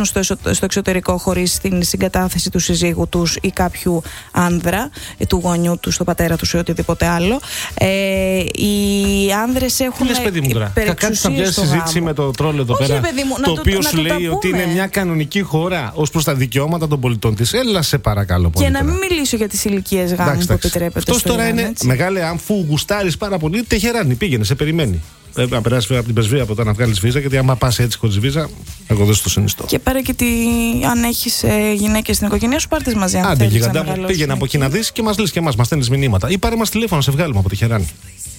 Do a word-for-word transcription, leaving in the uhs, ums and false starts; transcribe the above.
ζήσουν στο, εσω, στο εξωτερικό χωρίς την συγκατάθεση του συζύγου τους ή κάποιου άνδρα, του γονιού τους, του πατέρα τους ή οτιδήποτε άλλο. Ε, οι άνδρες έχουν υπερεξουσίες. Κάτι θα πιάσει συζήτηση με το τρόλο εδώ Όχι, πέρα, μου, το οποίο το, σου λέει ότι είναι μια κανονική χώρα ως προς τα δικαιώματα των πολιτών της. Έλα σε παρακαλώ πολύ. Και να μην μιλήσω για τις ηλικίες γάμου που επιτρέπεται. Αυτός τώρα Ιράν, είναι έτσι. Μεγάλε, αφού γουστάρεις πάρα πολύ, Τεχεράνη, πήγαινε, σε περιμένει. Πρέπει να περάσει από την πρεσβεία από το να βγάλει βίζα, γιατί άμα πα έτσι χωρίς βίζα, εγώ δεν σου το συνιστώ. Και πάρε και τη... αν έχει ε, γυναίκες στην οικογένειά σου, πάρτε μαζί. Αν άντε, γιγαντά μου, πήγαινε από εκεί να δει και μα λες και εμά, μα στέλνει μηνύματα. Ή πάρε μα τηλέφωνο, σε βγάλουμε από Τεχεράνη.